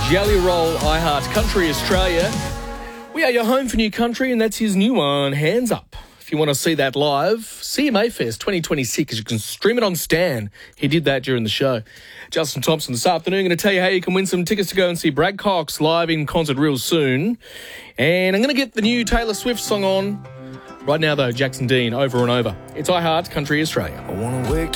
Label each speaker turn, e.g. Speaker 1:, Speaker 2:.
Speaker 1: Jelly Roll, iHeart Country Australia. We are your home for new country, and that's his new one, Hands Up. If you want to see that live, CMA Fest 2026. You can stream it on Stan. He did that during the show. Justin Thompson this afternoon going to tell you how you can win some tickets to go and see Brad Cox live in concert real soon. And I'm going to get the new Taylor Swift song on. Right now, though, Jackson Dean, Over and Over. It's iHeart Country Australia.
Speaker 2: I want to wake